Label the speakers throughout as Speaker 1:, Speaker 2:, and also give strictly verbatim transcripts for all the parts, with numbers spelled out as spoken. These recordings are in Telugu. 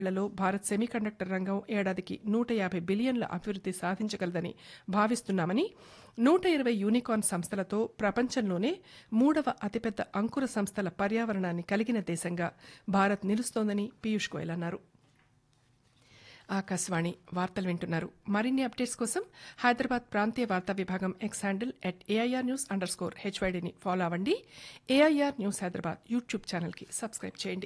Speaker 1: లలో భారత్ సెమీకండక్టర్ రంగం ఏడాదికి నూట యాభై బిలియన్ల అభివృద్ది సాధించగలదని భావిస్తున్నామని నూట ఇరవై యూనికార్న్ సంస్థలతో ప్రపంచంలోనే మూడవ అతిపెద్ద అంకుర సంస్థల పర్యావరణాన్ని కలిగిన దేశంగా భారత్ నిలుస్తోందని పీయూష్ గోయల్ అన్నారు. ఆకాశవాణి వార్తలు వింటున్నారు. మరిన్ని అప్డేట్స్ కోసం హైదరాబాద్ ప్రాంతీయ వార్తా విభాగం X handle at AIR news under score హెచ్వైడీని follow అవ్వండి. ఏఐఆర్ న్యూస్ హైదరాబాద్ యూట్యూబ్ ఛానల్కి సబ్స్క్రైబ్ చేయండి.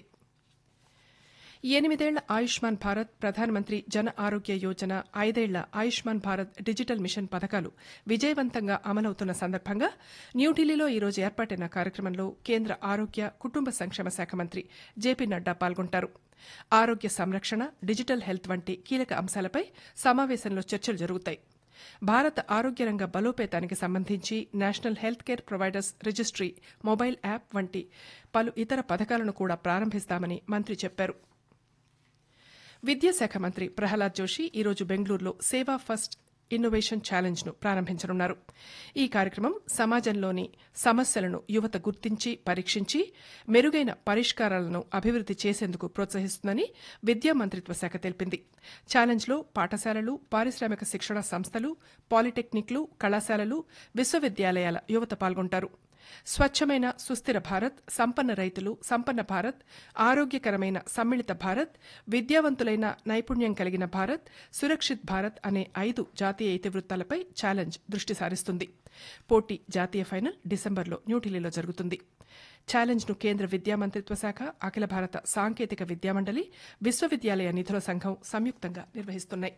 Speaker 1: ఎనిమిదేళ్ల ఆయుష్మాన్ భారత్, ప్రధానమంత్రి జన ఆరోగ్య యోజన, ఐదేళ్ల ఆయుష్మాన్ భారత్ డిజిటల్ మిషన్ పథకాలు విజయవంతంగా అమలవుతున్న సందర్భంగా న్యూఢిల్లీలో ఈరోజు ఏర్పాటైన కార్యక్రమంలో కేంద్ర ఆరోగ్య కుటుంబ సంక్షేమ శాఖ మంత్రి జేపీ నడ్డా పాల్గొంటారు. ఆరోగ్య సంరక్షణ, డిజిటల్ హెల్త్ వంటి కీలక అంశాలపై సమావేశంలో చర్చలు జరుగుతాయి. భారత ఆరోగ్య రంగ బలోపేతానికి సంబంధించి national health care providers registry, mobile app వంటి పలు ఇతర పథకాలను కూడా ప్రారంభిస్తామని మంత్రి చెప్పారు. విద్యాశాఖ మంత్రి ప్రహ్లాద్ జోషి ఈరోజు బెంగళూరులో సేవా ఫస్ట్ ఇన్నోవేషన్ ఛాలెంజ్ ను ప్రారంభించనున్నారు. ఈ కార్యక్రమం సమాజంలోని సమస్యలను యువత గుర్తించి పరీక్షించి మెరుగైన పరిష్కారాలను అభివృద్ది చేసేందుకు ప్రోత్సహిస్తుందని విద్యా మంత్రిత్వ శాఖ తెలిపింది. ఛాలెంజ్లో పాఠశాలలు, పారిశ్రామిక శిక్షణ సంస్థలు, పాలిటెక్నిక్లు, కళాశాలలు, విశ్వవిద్యాలయాల యువత పాల్గొంటారు. స్వచ్ఛమైన సుస్థిర భారత్, సంపన్న రైతులు, సంపన్న భారత్, ఆరోగ్యకరమైన సమ్మిళిత భారత్, విద్యావంతులైన నైపుణ్యం కలిగిన భారత్, సురక్షిత్ భారత్ అనే ఐదు జాతీయ ఇతివృత్తాలపై ఛాలెంజ్ దృష్టి సారిస్తుంది. పోటీ జాతీయ ఫైనల్ డిసెంబర్లో న్యూఢిల్లీలో జరుగుతుంది. ఛాలెంజ్ను కేంద్ర విద్యా మంత్రిత్వ శాఖ, అఖిల భారత సాంకేతిక విద్యామండలి, విశ్వవిద్యాలయ నిధుల సంఘం సంయుక్తంగా నిర్వహిస్తున్నాయి.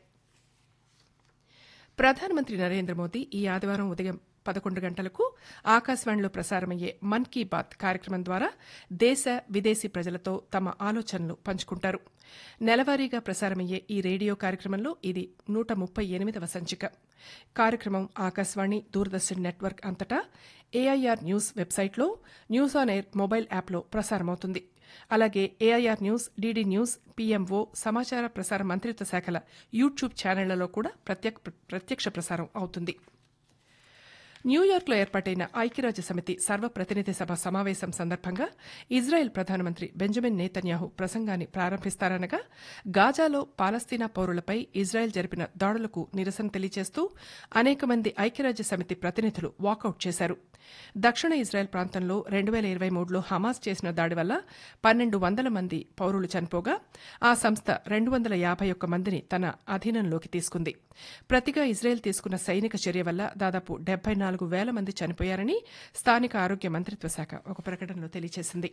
Speaker 1: ప్రధానమంత్రి నరేంద్ర మోదీ ఈ ఆదివారం ఉదయం పదకొండు గంటలకు ఆకాశవాణిలో ప్రసారమయ్యే మన్ కీ బాత్ కార్యక్రమం ద్వారా దేశ, విదేశీ ప్రజలతో తమ ఆలోచనలు పంచుకుంటారు. నెలవారీగా ప్రసారమయ్యే ఈ రేడియో కార్యక్రమంలో ఇది నూట ముప్పై ఎనిమిదవ సంచిక. కార్యక్రమం ఆకాశవాణి, దూరదర్శన్ నెట్వర్క్ అంతటా ఏఐఆర్ న్యూస్ వెబ్సైట్లో, న్యూస్ ఆన్ ఎయిర్ మొబైల్ యాప్లో ప్రసారమవుతుంది. అలాగే AIR news, DD news, PMO, సమాచార ప్రసార మంత్రిత్వ శాఖల యూట్యూబ్ ఛానళ్లలో కూడా ప్రత్యక్ష ప్రసారం అవుతుంది. న్యూయార్క్లో ఏర్పాటైన ఐక్యరాజ్య సమితి సర్వప్రతినిధి సభ సమావేశం సందర్భంగా ఇజ్రాయెల్ ప్రధానమంత్రి బెంజమిన్ నేతన్యాహు ప్రసంగాన్ని ప్రారంభిస్తారనగా గాజాలో పాలస్తీనా పౌరులపై ఇజ్రాయెల్ జరిపిన దాడులకు నిరసన తెలియజేస్తూ అనేక మంది ఐక్యరాజ్య సమితి ప్రతినిధులు వాకౌట్ చేశారు. దక్షిణ ఇజ్రాయెల్ ప్రాంతంలో రెండు వేల ఇరవై మూడులో హమాస్ చేసిన దాడి వల్ల పన్నెండు వందల మంది పౌరులు చనిపోగా ఆ సంస్థ రెండు వందల యాభై ఒక్క మందిని తన అధీనంలోకి తీసుకుంది. ప్రతిగా ఇజ్రాయెల్ తీసుకున్న సైనిక చర్య వల్ల దాదాపు డెబ్బై నాలుగు వేల మంది చనిపోయారని స్థానిక ఆరోగ్య మంత్రిత్వ శాఖ ఒక ప్రకటనలో తెలియజేసింది.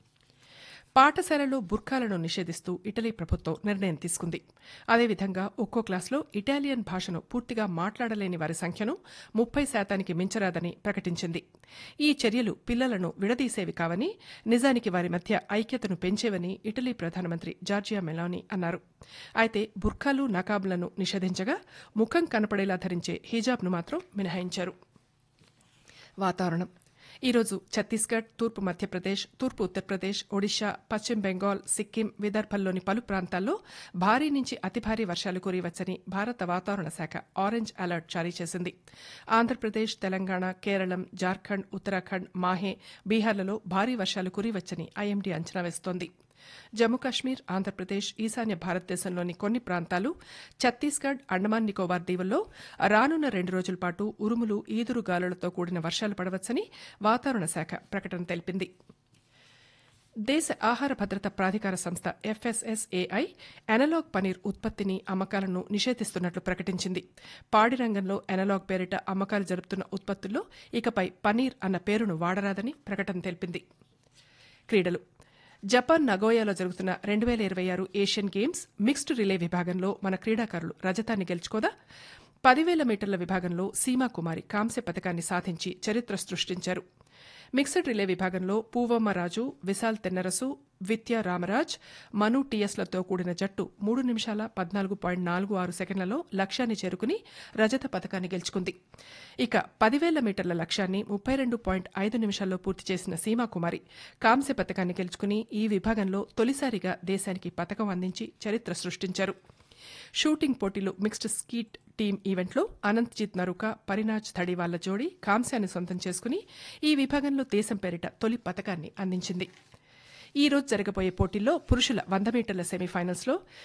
Speaker 1: పాఠశాలలో బుర్ఖాలను నిషేధిస్తూ ఇటలీ ప్రభుత్వం నిర్ణయం తీసుకుంది. అదేవిధంగా ఒక్కో క్లాసులో ఇటాలియన్ భాషను పూర్తిగా మాట్లాడలేని వారి సంఖ్యను ముప్పై శాతానికి మించరాదని ప్రకటించింది. ఈ చర్యలు పిల్లలను విడదీసేవి కావని, నిజానికి వారి మధ్య ఐక్యతను పెంచేవని ఇటలీ ప్రధానమంత్రి జార్జియా మెలోనీ అన్నారు. అయితే బుర్ఖాలు, నకాబ్లను నిషేధించగా ముఖం కనపడేలా ధరించే హిజాబ్ను మాత్రం మినహాయించారు. వాతావరణం. ఈరోజు ఛత్తీస్గఢ్, తూర్పు మధ్యప్రదేశ్, తూర్పు ఉత్తరప్రదేశ్, ఒడిశా, పశ్చిమ బెంగాల్, సిక్కిం, విదర్భల్లోని పలు ప్రాంతాల్లో భారీ నుంచి అతి భారీ వర్షాలు కురియవచ్చని భారత వాతావరణ శాఖ ఆరెంజ్ అలర్ట్ జారీ చేసింది. ఆంధ్రప్రదేశ్, తెలంగాణ, కేరళం, జార్ఖండ్, ఉత్తరాఖండ్, మాహే, బీహార్లలో భారీ వర్షాలు కురియవచ్చని ఐఎండీ అంచనా వేస్తోంది. జమ్మూ కాశ్మీర్, ఆంధ్రప్రదేశ్, ఈశాన్య భారతదేశంలోని కొన్ని ప్రాంతాలు, ఛత్తీస్గఢ్, అండమాన్ నికోబార్ దీవుల్లో రానున్న రెండు రోజుల పాటు ఉరుములు, ఈదురు గాలులతో కూడిన వర్షాలు పడవచ్చని వాతావరణ శాఖ ప్రకటన తెలిపింది. దేశ ఆహార భద్రత ప్రాధికార సంస్థ ఎఫ్ఎస్ఎస్ఏఐ ఎనలాగ్ పనీర్ ఉత్పత్తిని, అమ్మకాలను నిషేధిస్తున్నట్లు ప్రకటించింది. పాడి రంగంలో ఎనలాగ్ పేరిట అమ్మకాలు జరుపుతున్న ఉత్పత్తుల్లో ఇకపై పనీర్ అన్న పేరును వాడరాదని ప్రకటన తెలిపింది. క్రీడలు. జపాన్ నగోయాలో జరుగుతున్న రెండు వేల ఇరవై ఆరు ఏషియన్ గేమ్స్ మిక్స్డ్ రిలే విభాగంలో మన క్రీడాకారులు రజతాన్ని గెలుచుకోగా పదివేల మీటర్ల విభాగంలో సీమా కుమారి కాంస్య పథకాన్ని సాధించి చరిత్ర సృష్టించారు. మిక్స్డ్ రిలే విభాగంలో పూవమ్మ రాజు, విశాల్ తెన్నరసు, విత్య రామరాజ్, మను టీఎస్లతో కూడిన జట్టు మూడు నిమిషాల పద్నాలుగు పాయింట్ నాలుగు ఆరు సెకండ్లలో లక్ష్యాన్ని చేరుకుని రజత పథకాన్ని గెలుచుకుంది. ఇక పదివేల మీటర్ల లక్ష్యాన్ని ముప్పై రెండు పాయింట్ ఐదు నిమిషాల్లో పూర్తి చేసిన సీమాకుమారి కాంస్య పథకాన్ని గెలుచుకుని ఈ విభాగంలో తొలిసారిగా దేశానికి పథకం అందించి చరిత్ర సృష్టించారు. షూటింగ్ పోటీలు మిక్స్డ్ స్కీట్ టీమ్ ఈవెంట్లో అనంత్జిత్ నరుక, పరినాజ్ థడివాళ్ల జోడీ కాంస్యాన్ని సొంతం చేసుకుని ఈ విభాగంలో దేశం పేరిట తొలి పథకాన్ని అందించింది. ఈ రోజు జరగబోయే పోటీల్లో పురుషుల వంద మీటర్ల సెమీఫైనల్స్లో